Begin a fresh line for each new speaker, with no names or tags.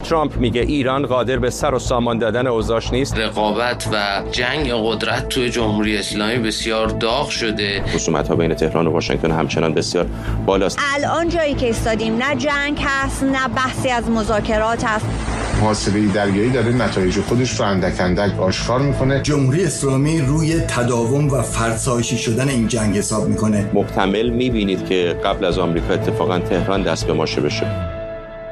ترامپ میگه ایران قادر به سر و سامان دادن اوضاعش نیست.
رقابت و جنگ قدرت توی جمهوری اسلامی بسیار داغ شده.
خصومت‌ها بین تهران و واشنگتن همچنان بسیار بالاست.
الان جایی که ایستادیم نه جنگ هست نه بحثی از مذاکرات هست.
محاصره دریایی داره نتایج خودش رو اندک اندک آشکار میکنه.
جمهوری اسلامی روی تداوم و فرسایشی شدن این جنگ حساب میکنه.
محتمل میبینید که قبل از آمریکا اتفاقا تهران دست به ماشه بشه.